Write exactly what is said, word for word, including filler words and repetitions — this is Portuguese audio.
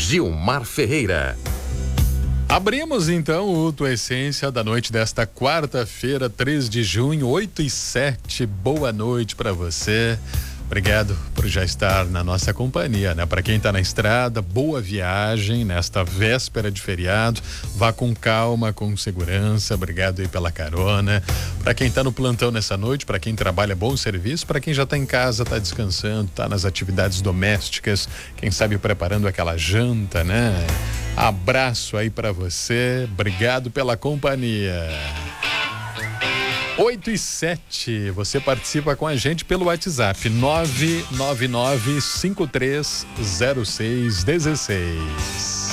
Gilmar Ferreira. Abrimos então o Tua Essência da noite desta quarta-feira, três de junho, oito e sete. Boa noite para você. Obrigado por já estar na nossa companhia, né? Para quem está na estrada, boa viagem nesta véspera de feriado. Vá com calma, com segurança. Obrigado aí pela carona. Para quem está no plantão nessa noite, para quem trabalha, bom serviço. Para quem já está em casa, está descansando, está nas atividades domésticas, quem sabe preparando aquela janta, né? Abraço aí para você. Obrigado pela companhia. oito e sete, você participa com a gente pelo WhatsApp nove nove nove cinco três zero seis um seis.